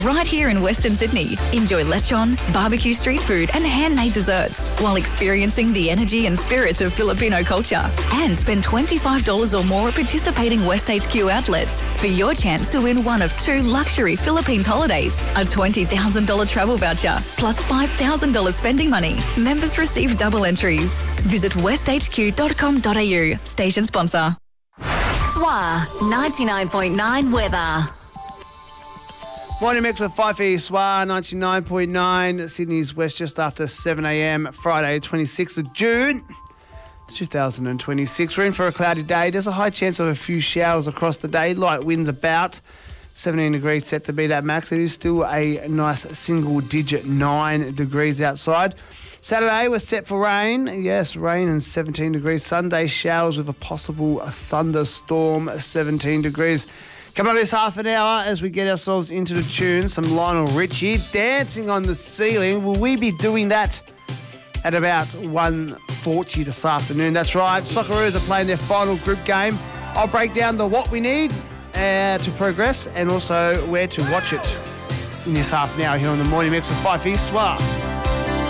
Right here in Western Sydney, enjoy lechon, barbecue street food and handmade desserts while experiencing the energy and spirit of Filipino culture. And spend $25 or more at participating West HQ outlets for your chance to win one of 2 luxury Philippines holidays, a $20,000 travel voucher, plus $5,000 spending money. Members receive double entries. Visit westhq.com.au. Station sponsor. SWA 99.9 weather. Morning mix with Fife SWA 99.9. Sydney's west just after 7 a.m. Friday, 26th of June, 2026. We're in for a cloudy day. There's a high chance of a few showers across the day. Light winds about. 17 degrees set to be that max. It is still a nice single-digit 9 degrees outside. Saturday was set for rain. Yes, rain and 17 degrees. Sunday showers with a possible thunderstorm, 17 degrees. Coming up this half an hour as we get ourselves into the tune, some Lionel Richie, Dancing on the Ceiling. Will we be doing that at about 1:40 this afternoon? That's right, Socceroos are playing their final group game. I'll break down the what we need to progress and also where to watch it in this half an hour here on the Morning Mix of Fife SWA.